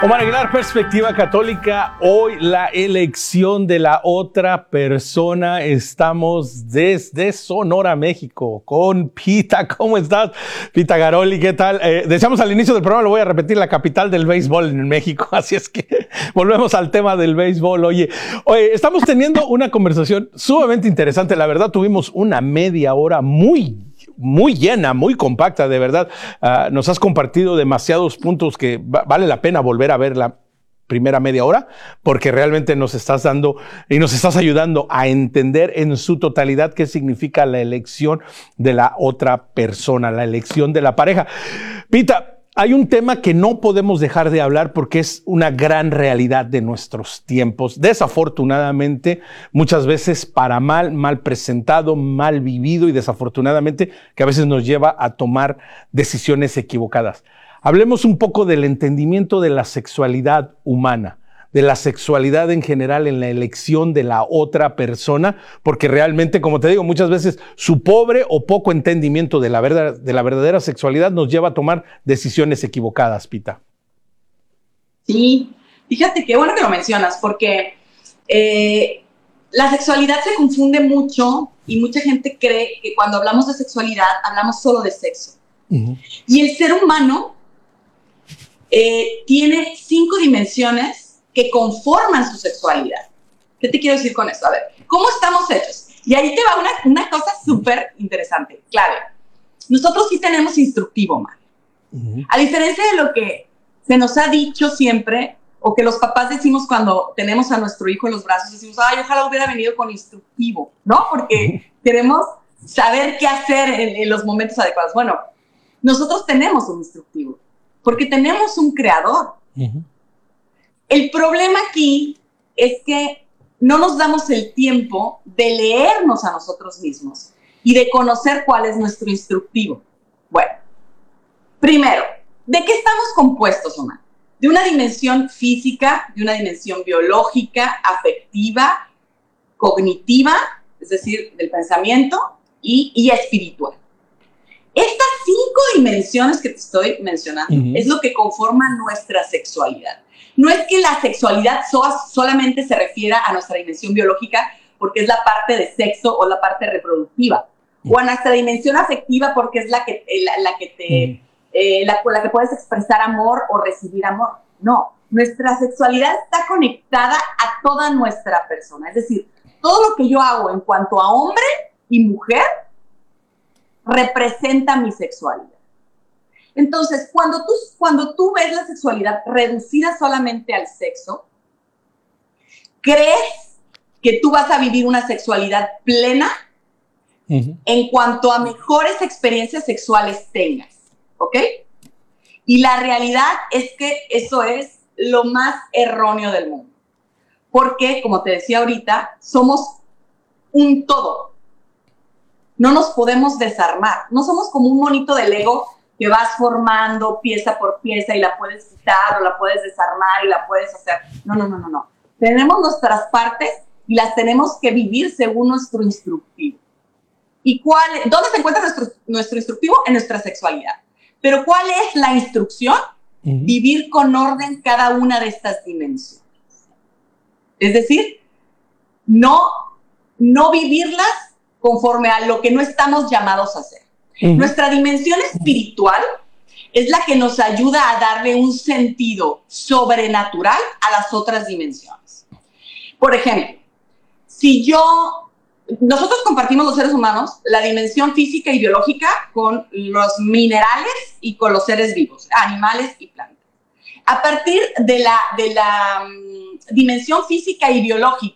Omar Aguilar, Perspectiva Católica. Hoy la elección de la otra persona. Estamos desde Sonora, México, con Pita. ¿Cómo estás, Pita Garoli? ¿Qué tal? Decíamos al inicio del programa, lo voy a repetir, la capital del béisbol en México. Así es que volvemos al tema del béisbol. Oye, estamos teniendo una conversación sumamente interesante. La verdad, tuvimos una media hora muy llena, muy compacta, de verdad. Nos has compartido demasiados puntos que vale la pena volver a ver la primera media hora, porque realmente nos estás dando y nos estás ayudando a entender en su totalidad qué significa la elección de la otra persona, la elección de la pareja. Pita, hay un tema que no podemos dejar de hablar porque es una gran realidad de nuestros tiempos. Desafortunadamente, muchas veces para mal presentado, mal vivido y desafortunadamente que a veces nos lleva a tomar decisiones equivocadas. Hablemos un poco del entendimiento de la sexualidad humana, de la sexualidad en general en la elección de la otra persona, porque realmente, como te digo, muchas veces su pobre o poco entendimiento de la verdadera sexualidad nos lleva a tomar decisiones equivocadas, Pita. Sí, fíjate qué bueno que lo mencionas, porque la sexualidad se confunde mucho y mucha gente cree que cuando hablamos de sexualidad hablamos solo de sexo. Uh-huh. Y el ser humano tiene 5 dimensiones que conforman su sexualidad. ¿Qué te quiero decir con esto? A ver, ¿cómo estamos hechos? Y ahí te va una cosa súper interesante, clave. Nosotros sí tenemos instructivo, man. Uh-huh. A diferencia de lo que se nos ha dicho siempre, o que los papás decimos cuando tenemos a nuestro hijo en los brazos, decimos, ay, ojalá hubiera venido con instructivo, ¿no? Porque queremos saber qué hacer en los momentos adecuados. Bueno, nosotros tenemos un instructivo, porque tenemos un creador. Uh-huh. El problema aquí es que no nos damos el tiempo de leernos a nosotros mismos y de conocer cuál es nuestro instructivo. Bueno, primero, ¿de qué estamos compuestos, Omar? De una dimensión física, de una dimensión biológica, afectiva, cognitiva, es decir, del pensamiento y espiritual. Estas 5 dimensiones que te estoy mencionando uh-huh. es lo que conforma nuestra sexualidad. No es que la sexualidad solamente se refiera a nuestra dimensión biológica porque es la parte de sexo o la parte reproductiva, uh-huh. o a nuestra dimensión afectiva porque es la que puedes expresar amor o recibir amor. No, nuestra sexualidad está conectada a toda nuestra persona. Es decir, todo lo que yo hago en cuanto a hombre y mujer representa mi sexualidad. Entonces, cuando tú ves la sexualidad reducida solamente al sexo, crees que tú vas a vivir una sexualidad plena uh-huh. en cuanto a mejores experiencias sexuales tengas, ¿ok? Y la realidad es que eso es lo más erróneo del mundo. Porque, como te decía ahorita, somos un todo. No nos podemos desarmar. No somos como un monito de Lego que vas formando pieza por pieza y la puedes quitar o la puedes desarmar y la puedes hacer. No. Tenemos nuestras partes y las tenemos que vivir según nuestro instructivo. ¿Y dónde se encuentra nuestro instructivo? En nuestra sexualidad. Pero ¿cuál es la instrucción? Uh-huh. Vivir con orden cada una de estas dimensiones. Es decir, no vivirlas conforme a lo que no estamos llamados a hacer. Uh-huh. Nuestra dimensión espiritual es la que nos ayuda a darle un sentido sobrenatural a las otras dimensiones. Por ejemplo, nosotros compartimos los seres humanos la dimensión física y biológica con los minerales y con los seres vivos, animales y plantas. A partir de la dimensión física y biológica,